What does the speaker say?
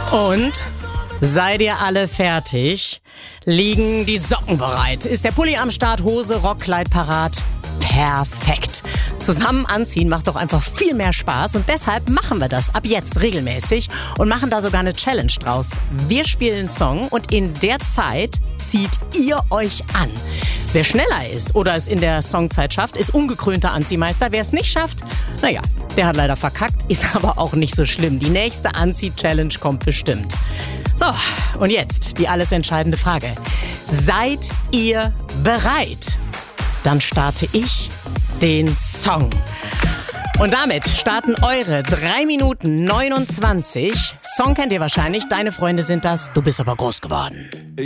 Und seid ihr alle fertig? Liegen die Socken bereit? Ist der Pulli am Start, Hose, Rockkleid parat? Perfekt. Zusammen anziehen macht doch einfach viel mehr Spaß und deshalb machen wir das ab jetzt regelmäßig und machen da sogar eine Challenge draus. Wir spielen einen Song und in der Zeit zieht ihr euch an. Wer schneller ist oder es in der Songzeit schafft, ist ungekrönter Anziehmeister. Wer es nicht schafft, naja, der hat leider verkackt, ist aber auch nicht so schlimm. Die nächste Anzieh-Challenge kommt bestimmt. So, und jetzt die alles entscheidende Frage. Seid ihr bereit? Dann starte ich den Song. Und damit starten eure 3 Minuten 29. Song kennt ihr wahrscheinlich, Deine Freunde sind das, du bist aber groß geworden.